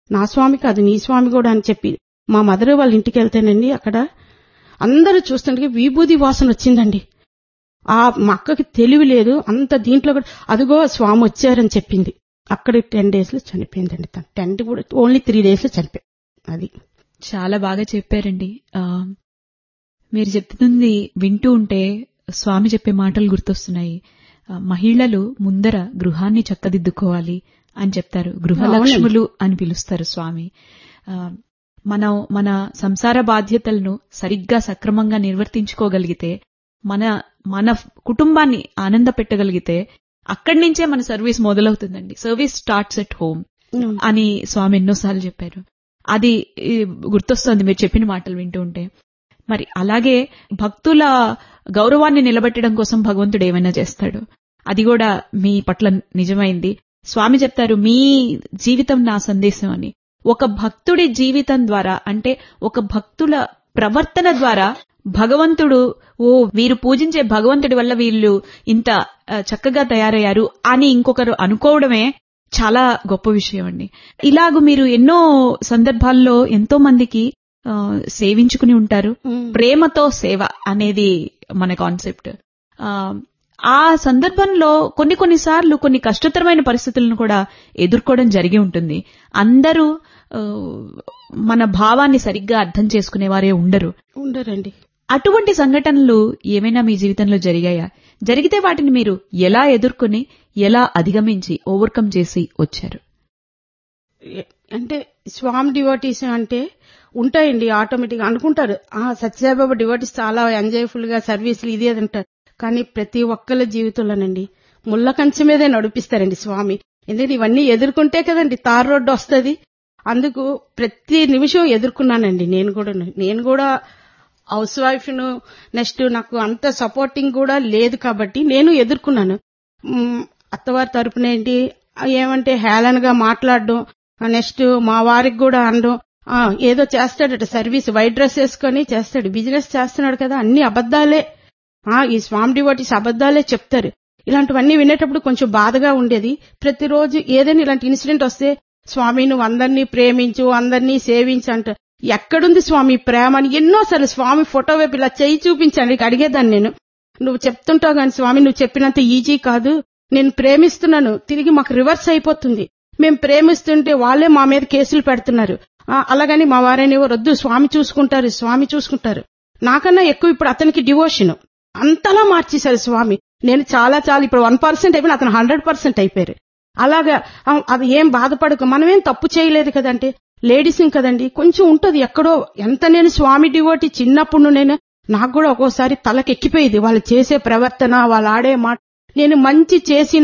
నా స్వామి కాదు నీ స్వామి కూడా అని చెప్పి మా మదర్ వాళ్ళ ఇంటికి వెళ్తేనండి అక్కడ అందరూ చూస్తుంటే విభూది వాసన వచ్చిందండి. మా అక్కకి తెలివి లేదు, అంత దీంట్లో కూడా అదిగో స్వామి వచ్చారని చెప్పింది. అక్కడ 10 days లో చనిపోయిందండి. తను 10 కూడా ఓన్లీ 3 days లో చనిపోయింది. అది చాలా బాగా చెప్పారండి. మీరు చెప్తుంది వింటూ ఉంటే స్వామి చెప్పే మాటలు గుర్తొస్తున్నాయి. మహిళలు ముందర గృహాన్ని చక్కదిద్దుకోవాలి అని చెప్తారు. గృహలక్ష్ములు అని పిలుస్తారు స్వామి. మనం మన సంసార బాధ్యతలను సరిగ్గా సక్రమంగా నిర్వర్తించుకోగలిగితే, మన కుటుంబాన్ని ఆనంద పెట్టగలిగితే అక్కడి నుంచే మన service మొదలవుతుందండి. Service starts at home అని స్వామి ఎన్నోసార్లు చెప్పారు. అది గుర్తొస్తోంది మీరు చెప్పిన మాటలు వింటూ ఉంటే. మరి అలాగే భక్తుల గౌరవాన్ని నిలబెట్టడం కోసం భగవంతుడు ఏమైనా చేస్తాడు. అది కూడా మీ పట్ల నిజమైంది. స్వామి చెప్తారు మీ జీవితం నా సందేశం అని. ఒక భక్తుడి జీవితం ద్వారా, అంటే ఒక భక్తుల ప్రవర్తన ద్వారా భగవంతుడు వీరు పూజించే భగవంతుడి వల్ల వీళ్ళు ఇంత చక్కగా తయారయ్యారు అని ఇంకొకరు అనుకోవడమే చాలా గొప్ప విషయం అండి. ఇలాగ మీరు ఎన్నో సందర్భాల్లో ఎంతో మందికి సేవించుకుని ఉంటారు. ప్రేమతో సేవ అనేది మన కాన్సెప్ట్. ఆ సందర్భంలో కొన్నిసార్లు కొన్ని కష్టతరమైన పరిస్థితులను కూడా ఎదుర్కోవడం జరిగి ఉంటుంది. అందరూ మన భావాన్ని సరిగ్గా అర్థం చేసుకునేవారే ఉండరండి. అటువంటి సంఘటనలు ఏమైనా మీ జీవితంలో జరిగాయా? జరిగితే వాటిని మీరు ఎలా ఎదుర్కొని, ఎలా అధిగమించి ఓవర్కమ్ చేసి వచ్చారు? అంటే స్వామి డివోటీస్ అంటే ఉంటాయండి, ఆటోమేటిక్ అనుకుంటారు సత్యసాయిబాబా డివోటీస్ చాలా ఎంజాయ్ఫుల్ గా సర్వీసులు ఇది అది అంటారు. కానీ ప్రతి ఒక్కళ్ళ జీవితంలోనండి ముళ్ళ కంచె మీదే నడిపిస్తారండి స్వామి. ఎందుకంటే ఇవన్నీ ఎదుర్కొంటే కదండి తార్ రోడ్డు వస్తుంది. అందుకు ప్రతి నిమిషం ఎదుర్కొన్నానండి. నేను కూడా హౌస్ వైఫ్ ను, నెక్స్ట్ నాకు అంత సపోర్టింగ్ కూడా లేదు కాబట్టి నేను ఎదుర్కొన్నాను. అత్తవారి తరపున ఏంటి ఏమంటే హేళనగా మాట్లాడడం, నెక్స్ట్ మా వారికి కూడా అనడం, ఏదో చేస్తాడట సర్వీస్, వైట్ డ్రెస్ వేసుకొని చేస్తాడు, బిజినెస్ చేస్తున్నాడు కదా, అన్ని అబద్దాలే, ఈ స్వామి డివోటీస్ అబద్దాలే చెప్తారు. ఇలాంటివన్నీ వినేటప్పుడు కొంచెం బాధగా ఉండేది. ప్రతిరోజు ఏదైనా ఇలాంటి ఇన్సిడెంట్ వస్తే స్వామి నువ్వు అందరినీ ప్రేమించు, అందరినీ సేవించు అంట. ఎక్కడుంది స్వామి ప్రేమ అని ఎన్నోసార్లు స్వామి ఫోటో వైపు ఇలా చేయి చూపించాను అడిగేదాన్ని నేను. నువ్వు చెప్తుంటావు కానీ స్వామి నువ్వు చెప్పినంత ఈజీ కాదు, నేను ప్రేమిస్తున్నాను, తిరిగి మాకు రివర్స్ అయిపోతుంది, మేము ప్రేమిస్తుంటే వాళ్ళే మా మీద కేసులు పెడుతున్నారు, అలాగని మా వారైనా వద్దు స్వామి చూసుకుంటారు. నాకన్నా ఎక్కువ ఇప్పుడు అతనికి డివోషన్ అంతలా మార్చేశారు స్వామి. నేను చాలా ఇప్పుడు 1% అయిపోయిన అతను 100% అయిపోయారు. అలాగా అది ఏం బాధపడకు, మనమేం తప్పు చేయలేదు కదంటే, లేడీస్ కదండి కొంచెం ఉంటది ఎక్కడో. ఎంత నేను స్వామి డివోటీ చిన్నప్పుడు నేను నాకు కూడా ఒక్కోసారి తలకెక్కిపోయేది వాళ్ళు చేసే ప్రవర్తన, వాళ్ళు ఆడే మాట. నేను మంచి చేసిన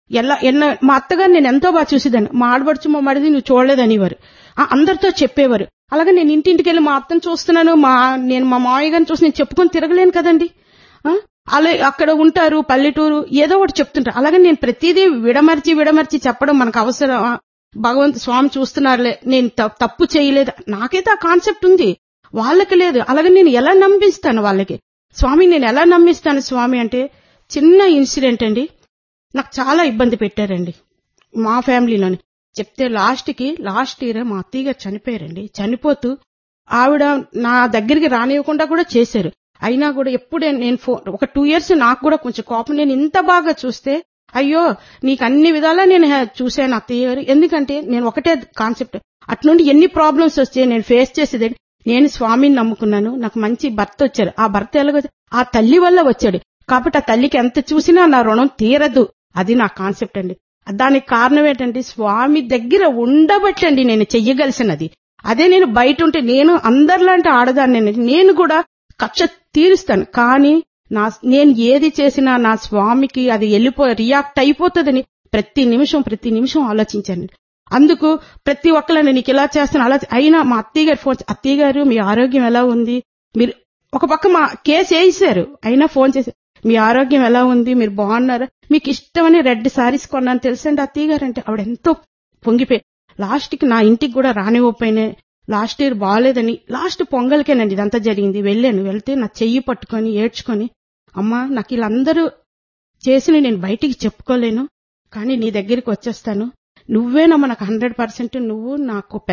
మా అత్తగారు నేను ఎంతో బాగా చూసేదాన్ని. మా ఆడబడుచు మా మడిది నువ్వు చూడలేదనివారు, అందరితో చెప్పేవారు. అలాగే నేను ఇంటింటికి వెళ్ళి మా అత్తను చూస్తున్నాను, నేను మా మావయ్య గారిని చూసి నేను చెప్పుకొని తిరగలేను కదండి. అలా అక్కడ ఉంటారు పల్లెటూరు, ఏదో ఒకటి చెప్తుంటారు. అలాగే నేను ప్రతిదీ విడమర్చి చెప్పడం మనకు అవసరం. భగవంతు స్వామి చూస్తున్నారులే, నేను తప్పు చేయలేదు, నాకైతే ఆ కాన్సెప్ట్ ఉంది, వాళ్ళకి లేదు. అలాగే నేను ఎలా నమ్మిస్తాను వాళ్ళకి స్వామి, నేను ఎలా నమ్మిస్తాను స్వామి అంటే, చిన్న ఇన్సిడెంట్ అండి, నాకు చాలా ఇబ్బంది పెట్టారండి మా ఫ్యామిలీలోని. చెప్తే లాస్ట్ ఇయర్ మా అత్తయ్య గారు చనిపోయారండి. చనిపోతూ ఆవిడ నా దగ్గరికి రానివ్వకుండా కూడా చేశారు. అయినా కూడా ఎప్పుడే నేను ఒక 2 years నాకు కూడా కొంచెం కోపం. నేను ఇంత బాగా చూస్తే అయ్యో నీకు అన్ని విధాలా నేను చూశాను అత్తయ్య గారు. ఎందుకంటే నేను ఒకటే కాన్సెప్ట్, అట్నుండి ఎన్ని ప్రాబ్లమ్స్ వచ్చాయి నేను ఫేస్ చేసేది. నేను స్వామిని నమ్ముకున్నాను, నాకు మంచి భర్త వచ్చారు. ఆ భర్త ఎలాగో ఆ తల్లి వల్ల వచ్చాడు కాబట్టి ఆ తల్లికి ఎంత చూసినా నా రుణం తీరదు. అది నా కాన్సెప్ట్ అండి. దానికి కారణం ఏంటంటే స్వామి దగ్గర ఉండబట్టండి నేను చెయ్యగలిసినది. అదే నేను బయట ఉంటే నేను అందరిలాంటి ఆడదాన్ని, నేను కూడా కక్ష తీరుస్తాను. కానీ నేను ఏది చేసినా నా స్వామికి అది రియాక్ట్ అయిపోతుందని ప్రతి నిమిషం ఆలోచించాను. అందుకు ప్రతి ఒక్కళ్ళని నీకు ఇలా చేస్తాను అలా. అయినా మా అత్తయ్య గారు ఫోన్, అత్తయ్య గారు మీ ఆరోగ్యం ఎలా ఉంది, మీరు ఒక పక్క మా కేసు వేసారు, అయినా ఫోన్ చేసి మీ ఆరోగ్యం ఎలా ఉంది, మీరు బాగున్నారా, మీకు ఇష్టమని రెడ్ సారీస్ కొన్నాను తెలుసండి అత్తయ్య గారు అంటే. ఆవిడ ఎంతో పొంగిపోయి లాస్ట్ కి నా ఇంటికి కూడా రానివ్వపోయినా, లాస్ట్ ఇయర్ బాగాలేదని లాస్ట్ పొంగల్కేనండి ఇదంతా జరిగింది. వెళ్తే నా చెయ్యి పట్టుకొని ఏడ్చుకొని, అమ్మా నాకు వీళ్ళందరూ చేసిన నేను బయటికి చెప్పుకోలేను, కానీ నీ దగ్గరికి వచ్చేస్తాను, నువ్వేనమ్మా నాకు 100%, నువ్వు నాకు